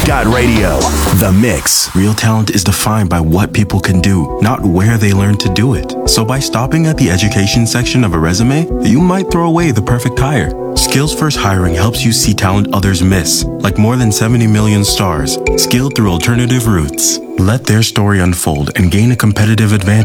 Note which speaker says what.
Speaker 1: Radio. The Mix.
Speaker 2: Real talent is defined by what people can do, not where they learn to do it. So by stopping at the education section of a resume, you might throw away the perfect hire. Skills First Hiring helps you see talent others miss, like more than 70 million stars, skilled through alternative routes. Let their story unfold and gain a competitive advantage